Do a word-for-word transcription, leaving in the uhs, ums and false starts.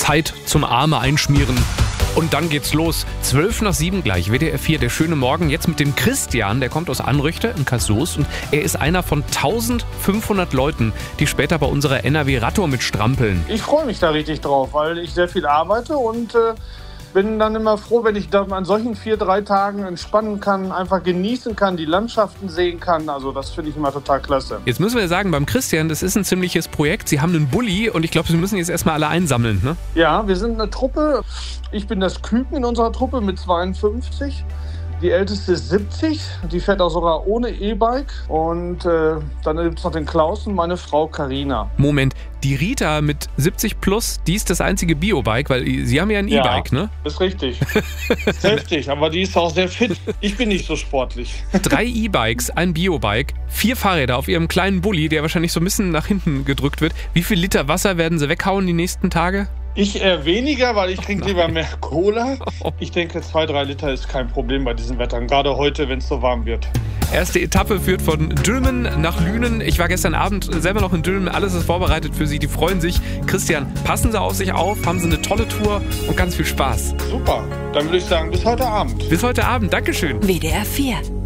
Zeit zum Arme einschmieren. Und dann geht's los. zwölf nach sieben gleich, W D R vier, der schöne Morgen. Jetzt mit dem Christian, der kommt aus Anrüchte in Kassoos. Und er ist einer von eintausendfünfhundert Leuten, die später bei unserer N R W-Radtour mit strampeln. Ich freue mich da richtig drauf, weil ich sehr viel arbeite und äh, bin dann immer froh, wenn ich da an solchen vier, drei Tagen entspannen kann, einfach genießen kann, die Landschaften sehen kann. Also das finde ich immer total klasse. Jetzt müssen wir sagen, beim Christian, das ist ein ziemliches Projekt. Sie haben einen Bulli und ich glaube, Sie müssen jetzt erstmal alle einsammeln, ne? Ja, wir sind eine Truppe. Ich bin das Küken in unserer Truppe mit zweiundfünfzig. Die älteste ist siebzig, die fährt auch sogar ohne E-Bike. Und äh, dann gibt es noch den Klaus und meine Frau Carina. Moment, die Rita mit siebzig plus, die ist das einzige Biobike, weil Sie haben ja ein E-Bike, ja, ne? Ist richtig. Ist heftig, aber die ist auch sehr fit. Ich bin nicht so sportlich. Drei E-Bikes, ein Biobike, vier Fahrräder auf Ihrem kleinen Bulli, der wahrscheinlich so ein bisschen nach hinten gedrückt wird. Wie viel Liter Wasser werden Sie weghauen die nächsten Tage? Ich eher weniger, weil ich trinke lieber mehr Cola. Ich denke, zwei, drei Liter ist kein Problem bei diesen Wettern. Gerade heute, wenn es so warm wird. Erste Etappe führt von Dülmen nach Lünen. Ich war gestern Abend selber noch in Dülmen. Alles ist vorbereitet für Sie. Die freuen sich. Christian, passen Sie auf sich auf. Haben Sie eine tolle Tour und ganz viel Spaß. Super. Dann würde ich sagen, bis heute Abend. Bis heute Abend. Dankeschön. W D R vier.